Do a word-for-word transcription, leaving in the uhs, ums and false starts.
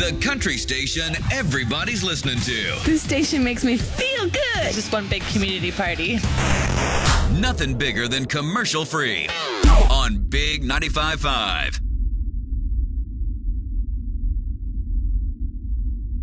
The country station everybody's listening to. This station makes me feel good. Just one big community party. Nothing bigger than commercial free on Big ninety-five point five.